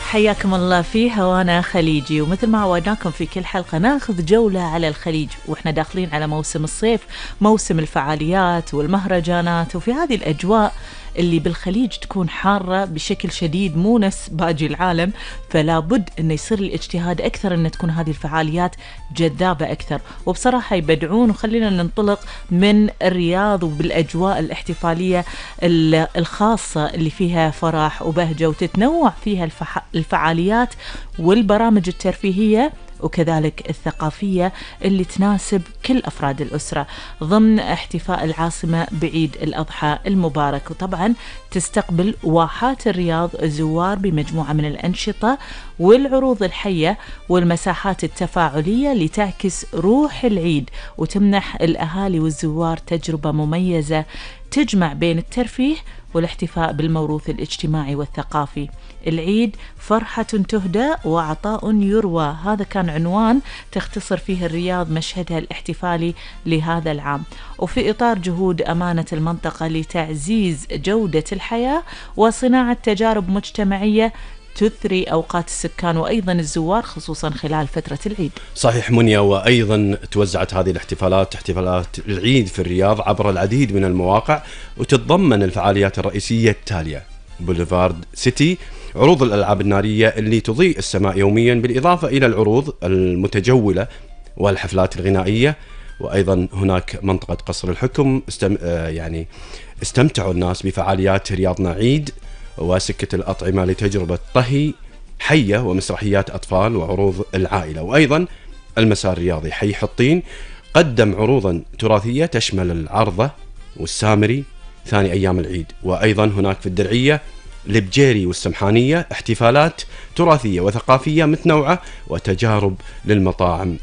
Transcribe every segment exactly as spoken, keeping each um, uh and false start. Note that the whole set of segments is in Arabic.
حياكم الله في هوانا خليجي، ومثل ما عودناكم في كل حلقة ناخذ جولة على الخليج وإحنا داخلين على موسم الصيف، موسم الفعاليات والمهرجانات. وفي هذه الأجواء اللي بالخليج تكون حارة بشكل شديد مو نفس باقي العالم، فلا بد أن يصير الاجتهاد أكثر أن تكون هذه الفعاليات جذابة أكثر. وبصراحة يبدعون، وخلينا ننطلق من الرياض وبالأجواء الاحتفالية الخاصة اللي فيها فرح وبهجة، وتتنوع فيها الفعاليات والبرامج الترفيهية وكذلك الثقافية اللي تناسب كل أفراد الأسرة ضمن احتفاء العاصمة بعيد الأضحى المبارك. وطبعا تستقبل واحات الرياض الزوار بمجموعة من الأنشطة والعروض الحية والمساحات التفاعلية لتعكس روح العيد وتمنح الأهالي والزوار تجربة مميزة تجمع بين الترفيه والاحتفاء بالموروث الاجتماعي والثقافي. العيد فرحة تهدى وعطاء يروى، هذا كان عنوان تختصر فيه الرياض مشهدها الاحتفالي لهذا العام، وفي إطار جهود أمانة المنطقة لتعزيز جودة الحياة وصناعة تجارب مجتمعية تثري أوقات السكان وأيضا الزوار خصوصا خلال فترة العيد. صحيح منيا، وأيضا توزعت هذه الاحتفالات احتفالات العيد في الرياض عبر العديد من المواقع، وتتضمن الفعاليات الرئيسية التالية: بوليفارد سيتي، عروض الألعاب النارية اللي تضيء السماء يوميا، بالإضافة إلى العروض المتجولة والحفلات الغنائية. وأيضا هناك منطقة قصر الحكم استم... يعني استمتعوا الناس بفعاليات رياضنا عيد وسكة الأطعمة لتجربة طهي حية ومسرحيات أطفال وعروض العائلة. وأيضا المسار الرياضي حي حطين قدم عروضا تراثية تشمل العرضة والسامري ثاني أيام العيد. وأيضا هناك في الدرعية البجيري والسمحانية احتفالات تراثية وثقافية متنوعة وتجارب للمطاعم.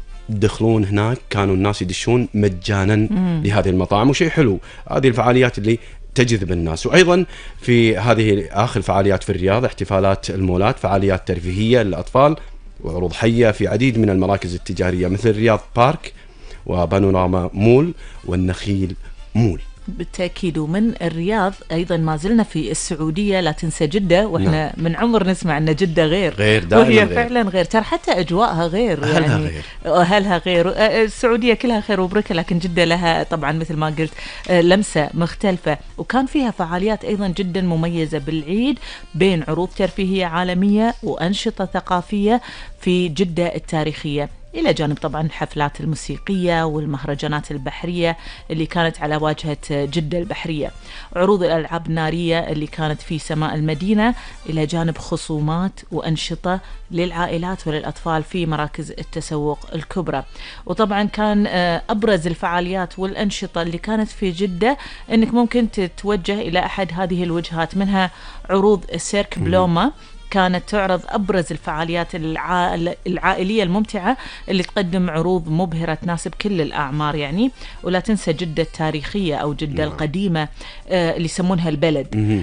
تدخلون هناك كانوا الناس يدشون مجانا مم. لهذه المطاعم، وشيء حلو هذه الفعاليات اللي تجذب الناس. وأيضا في هذه آخر فعاليات في الرياض احتفالات المولات، فعاليات ترفيهية للأطفال وعروض حية في عديد من المراكز التجارية مثل الرياض بارك وبانوراما مول والنخيل مول. بالتأكيد. ومن الرياض أيضا ما زلنا في السعودية، لا تنسى جدة، وإحنا نعم. من عمر نسمع أن جدة غير غير دائما وهي غير. فعلا غير، ترى حتى أجواءها غير، أهلها يعني غير. أهلها غير. السعودية كلها خير وبركة، لكن جدة لها طبعا مثل ما قلت لمسة مختلفة، وكان فيها فعاليات أيضا جدا مميزة بالعيد بين عروض ترفيهية عالمية وأنشطة ثقافية في جدة التاريخية، إلى جانب طبعا الحفلات الموسيقية والمهرجانات البحرية اللي كانت على واجهة جدة البحرية، عروض الألعاب النارية اللي كانت في سماء المدينة، إلى جانب خصومات وأنشطة للعائلات وللأطفال في مراكز التسوق الكبرى. وطبعا كان أبرز الفعاليات والأنشطة اللي كانت في جدة أنك ممكن تتوجه إلى أحد هذه الوجهات، منها عروض السيرك بلوما كانت تعرض أبرز الفعاليات العائلية الممتعة اللي تقدم عروض مبهرة تناسب كل الأعمار يعني. ولا تنسى جدة التاريخية أو جدة نعم. القديمة آه اللي يسمونها البلد،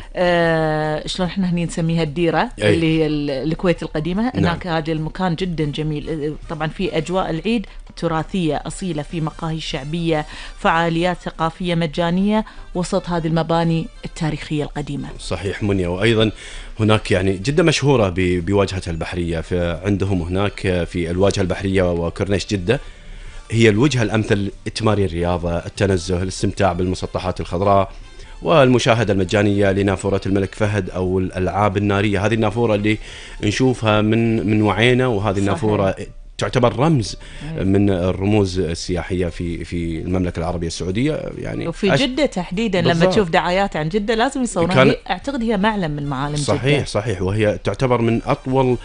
آه شلون احنا هني نسميها الديرة أي. اللي هي الكويت القديمة نعم. هناك هذا المكان جدا جميل، طبعا في أجواء العيد تراثية أصيلة، في مقاهي شعبية، فعاليات ثقافية مجانية وسط هذه المباني التاريخية القديمة. صحيح منيا. وأيضا هناك يعني جدة مشهورة بواجهتها البحرية، فعندهم هناك في الواجهة البحرية وكورنيش جدة هي الوجهة الأمثل لتمارين الرياضة، التنزه، الاستمتاع بالمسطحات الخضراء والمشاهدة المجانية لنافورة الملك فهد أو الألعاب النارية. هذه النافورة اللي نشوفها من من وعينا، وهذه النافورة تعتبر رمز من الرموز السياحية في في المملكة العربية السعودية يعني. وفي جدة تحديدا بالضبط. لما تشوف دعايات عن جدة لازم يصورونها، هي أعتقد هي معلم من معالم صحيح جدة. صحيح وهي تعتبر من أطول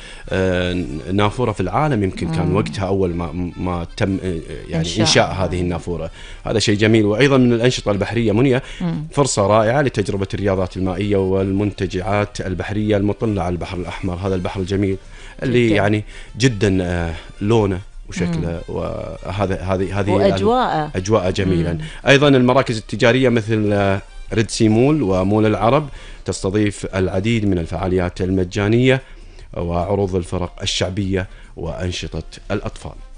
نافورة في العالم يمكن مم. كان وقتها أول ما ما تم يعني إنشاء, إنشاء هذه النافورة. هذا شيء جميل. وأيضا من الأنشطة البحرية منيا مم. فرصة رائعة لتجربة الرياضات المائية والمنتجعات البحرية المطلة على البحر الأحمر، هذا البحر الجميل اللي جداً. يعني جدا لونه وشكله، وهذا هذه هذه واجواء اجواء جميلا. مم. ايضا المراكز التجاريه مثل ريد سي مول ومول العرب تستضيف العديد من الفعاليات المجانيه وعروض الفرق الشعبيه وانشطه الاطفال.